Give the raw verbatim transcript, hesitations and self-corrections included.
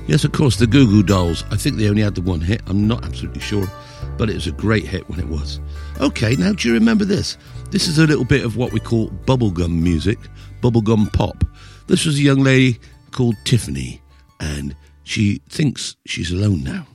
Yes, of course, the Goo Goo Dolls. I think they only had the one hit. I'm not absolutely sure, but it was a great hit when it was. Okay, now do you remember this? This is a little bit of what we call bubblegum music, bubblegum pop. This was a young lady called Tiffany, and she thinks she's alone now.